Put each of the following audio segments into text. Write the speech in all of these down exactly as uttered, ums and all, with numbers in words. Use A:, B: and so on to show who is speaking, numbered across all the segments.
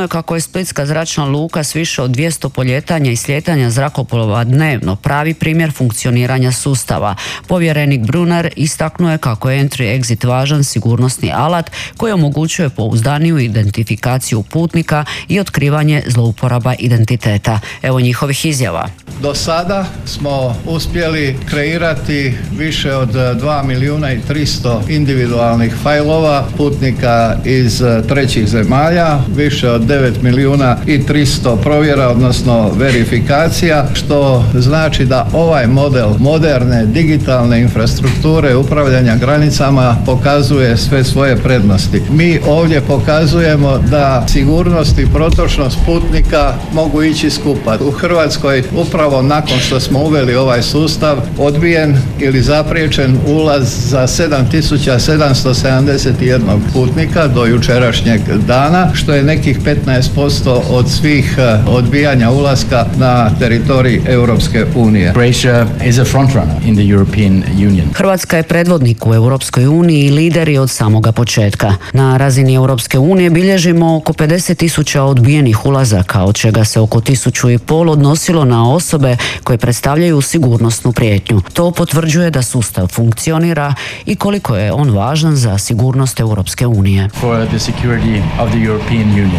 A: je kako je splitska zračna luka s više od dvjesto poljetanja i slijetanja zrakoplova dnevno pravi primjer funkcioniranja sustava. Povjerenik Brunner istaknuo je kako je entry-exit važan sigurnosni alat koji omogućuje pouzdaniju identifikaciju putnika i otkrivanje zlouporaba identiteta. Evo njihovih izjava.
B: Do sada smo uspjeli kreirati više od dva milijuna i tristo individualnih fajlova putnika iz trećih zemalja, više od devet milijuna i tristo provjera, odnosno verifikacija, što znači da ovaj model moderne digitalne infrastrukture upravljanja granicama pokazuje sve svoje prednosti. Mi ovdje pokazujemo da sigurnost i protočnost putnika mogu ići skupa. U Hrvatskoj upravo nakon što smo uveli ovaj sustav odbijen ili zapriječen ulaz za sedam tisuća sedamsto sedamdeset jedan putnika do jučerašnjeg dana, što je nekih petnaest posto od svih odbijanja ulaska na teritorij Europske unije.
C: Croatia is a frontrunner in the European Union.
A: Hrvatska je predvodnik u Europskoj uniji i lider je od samoga početka. Na razini Europske unije bilježimo oko pedeset tisuća odbijenih ulazaka, od čega se oko tisuću i pol odnosilo na osobe koje predstavljaju sigurnosnu prijetnju. To potvrđuje da sustav funkcionira i koliko je on važan za sigurnost Europske unije.
C: For the security of the European Union.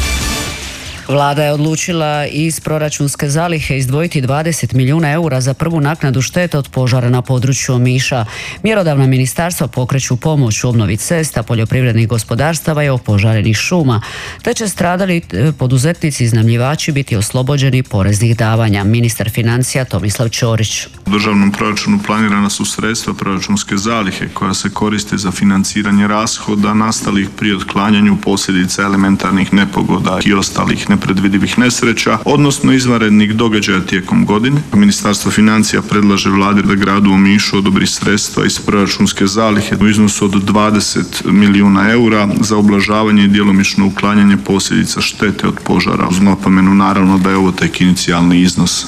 A: Vlada je odlučila iz proračunske zalihe izdvojiti dvadeset milijuna eura za prvu naknadu štete od požara na području Omiša. Mjerodavna ministarstva pokreću pomoć u obnovi cesta, poljoprivrednih gospodarstava i opožarenih šuma, te će stradali poduzetnici i iznajmljivači biti oslobođeni poreznih davanja. Ministar financija Tomislav Ćorić.
D: U državnom proračunu planirana su sredstva proračunske zalihe koja se koriste za financiranje rashoda nastalih pri otklanjanju posljedica elementarnih nepogoda i ostalih nepredvidivih nesreća, odnosno izvanrednih događaja tijekom godine. Ministarstvo financija predlaže Vladi da gradu Omišu odobri sredstva iz proračunske zalihe u iznosu od dvadeset milijuna eura za ublažavanje i djelomično uklanjanje posljedica štete od požara. Uz napomenu naravno da je ovo tek inicijalni iznos.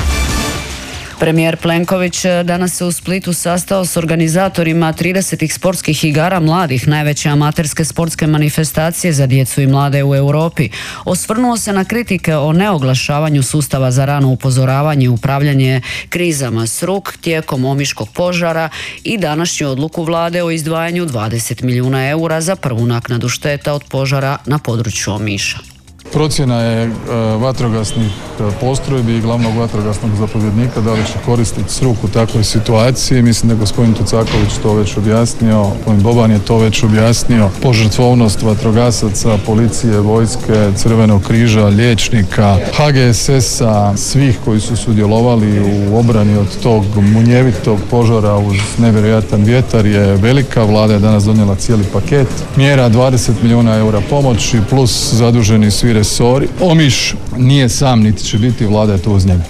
A: Premijer Plenković danas se u Splitu sastao s organizatorima tridesetih sportskih igara mladih, najveće amaterske sportske manifestacije za djecu i mlade u Europi. Osvrnuo se na kritike o neoglašavanju sustava za rano upozoravanje i upravljanje krizama S R U K tijekom omiškog požara i današnju odluku Vlade o izdvajanju dvadeset milijuna eura za prvu naknadu šteta od požara na području Omiša.
E: Procjena je e, vatrogasnih postrojbi i glavnog vatrogasnog zapovjednika da li će koristiti S R U K u takvoj situaciji. Mislim da je gospodin Tucaković to već objasnio, gospodin Boban je to već objasnio. Požrtvovnost vatrogasaca, policije, vojske, Crvenog križa, liječnika, H G S S-a, svih koji su sudjelovali u obrani od tog munjevitog požara uz nevjerojatan vjetar je velika. Vlada je danas donijela cijeli paket mjera, dvadeset milijuna eura pomoći plus zaduženi svi resori. Omiš nije sam niti će biti, Vlada je tu uz njega.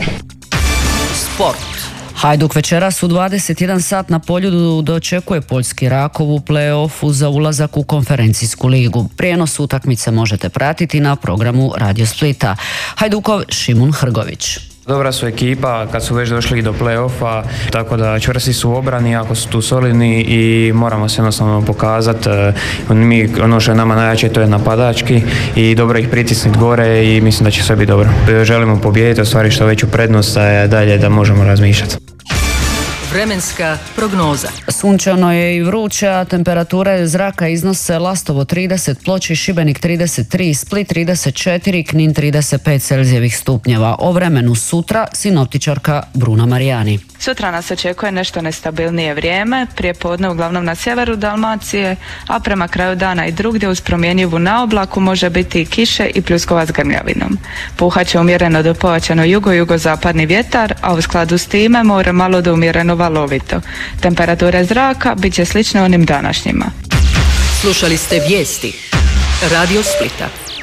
A: Sport. Hajduk večeras u dvadeset jedan sat na Poljudu dočekuje poljski Rakov u play-offu za ulazak u konferencijsku ligu. Prijenos utakmice možete pratiti na programu Radio Splita. Hajdukov Šimun Hrgović.
F: Dobra su ekipa kad su već došli do play-offa, tako da čvrsti su u obrani, jako su tu solidni i moramo se jednostavno pokazati. Mi, ono što je nama najjače, to je napadački i dobro ih pritisniti gore i mislim da će sve biti dobro. Želimo pobijediti, ostvariti što veću prednost, a dalje da možemo razmišljati.
G: Vremenska prognoza.
A: Sunčano je i vruće, a temperature zraka iznose Lastovo trideset, Ploče i Šibenik trideset tri, Split trideset četiri, Knin trideset pet Celzijevih stupnjeva. O vremenu sutra sinoptičarka Bruna Marijani.
H: Sutra nas očekuje nešto nestabilnije vrijeme, prije podne uglavnom na sjeveru Dalmacije, a prema kraju dana i drugdje uz promjenjivu naoblaku može biti i kiše i pljuskova s grmljavinom. Puhat će umjereno do pojačano jugo-jugozapadni vjetar, a u skladu s time more malo do umjereno valovito. Temperature zraka bit će slične onim današnjima.
G: Slušali ste vijesti Radio Splita.